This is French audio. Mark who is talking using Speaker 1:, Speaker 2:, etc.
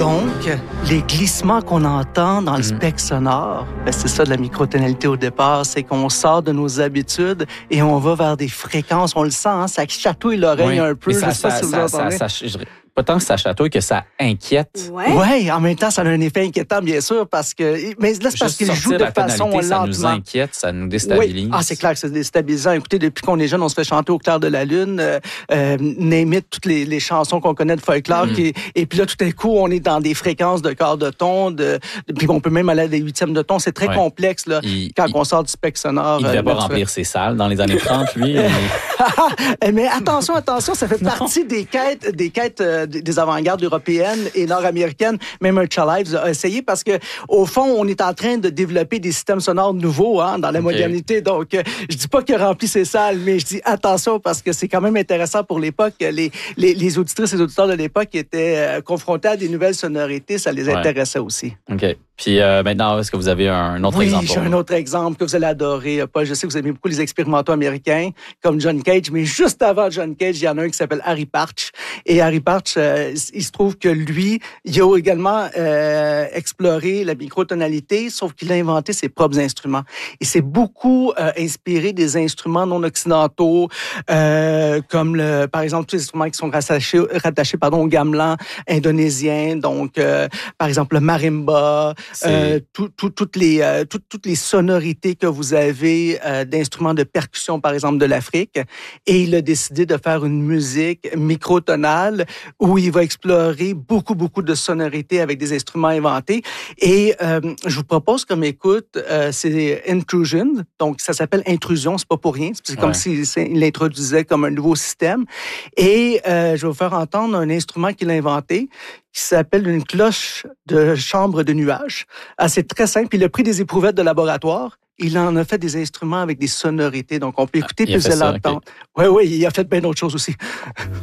Speaker 1: Donc, les glissements qu'on entend dans le spectre sonore, c'est ça de la microtonalité au départ, c'est qu'on sort de nos habitudes et on va vers des fréquences, on le sent, hein, ça chatouille l'oreille un peu.
Speaker 2: Je sais pas si vous entendez. Pas tant que ça chatouille que ça inquiète.
Speaker 1: Oui, en même temps, ça a un effet inquiétant, bien sûr, parce que... Mais là, c'est parce qu'il joue de façon lentement.
Speaker 2: Ça nous inquiète, ça nous déstabilise.
Speaker 1: Oui. Ah, c'est clair que c'est déstabilisant. Écoutez, depuis qu'on est jeune, on se fait chanter au clair de la lune, name it, toutes les chansons qu'on connaît de folklore. Et puis là, tout à coup, on est dans des fréquences de quart de ton, puis on peut même aller à des huitièmes de ton. C'est très complexe, là, quand on sort du spectre sonore.
Speaker 2: Il ne devait pas remplir ses salles dans les années 30, lui.
Speaker 1: Mais attention, ça fait partie des quêtes des avant-gardes européennes et nord-américaines. Même un Lives a essayé parce que, au fond, on est en train de développer des systèmes sonores nouveaux dans la modernité. Donc, je dis pas qu'il a rempli ses salles, mais je dis attention parce que c'est quand même intéressant pour l'époque. Les auditrices et auditeurs de l'époque étaient confrontés à des nouvelles sonorités. Ça les intéressait aussi.
Speaker 2: OK. Puis maintenant, est-ce que vous avez un autre exemple?
Speaker 1: Oui, j'ai un autre exemple que vous allez adorer, Paul. Je sais que vous aimez beaucoup les expérimentaux américains, comme John Cage, mais juste avant John Cage, il y en a un qui s'appelle Harry Partch. Et Harry Partch, il se trouve que lui, il a également exploré la microtonalité, sauf qu'il a inventé ses propres instruments. Et c'est beaucoup inspiré des instruments non occidentaux, comme par exemple tous les instruments qui sont rattachés au gamelan indonésien, donc par exemple le marimba, toutes les sonorités que vous avez d'instruments de percussion, par exemple, de l'Afrique. Et il a décidé de faire une musique microtonale où il va explorer beaucoup de sonorités avec des instruments inventés. Et je vous propose comme écoute, c'est Intrusion. Donc, ça s'appelle Intrusion, c'est pas pour rien. C'est comme s'il l'introduisait comme un nouveau système. Et je vais vous faire entendre un instrument qu'il a inventé qui s'appelle une cloche de chambre de nuages. C'est très simple. Il a pris des éprouvettes de laboratoire. Il en a fait des instruments avec des sonorités. Donc, on peut écouter puis vous allez l'entendre. Oui, il a fait bien d'autres choses aussi.